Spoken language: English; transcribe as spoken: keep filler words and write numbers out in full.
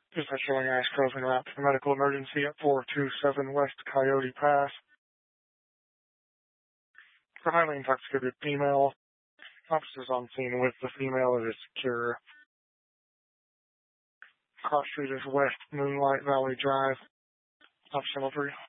Dispatch showing ice closing route to medical emergency at four two seven West Coyote Pass. For highly intoxicated female, officers on scene with the female is secure. Cross street is West Moonlight Valley Drive. Officer level three.